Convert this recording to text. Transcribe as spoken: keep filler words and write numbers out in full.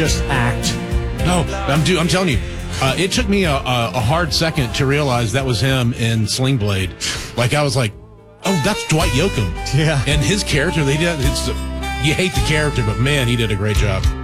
just act. No, I'm, do, I'm telling you, uh, it took me a, a, a hard second to realize that was him in Sling Blade. Like, I was like, oh, that's Dwight Yoakam. Yeah. And his character, they did, it's, you hate the character, but man, he did a great job.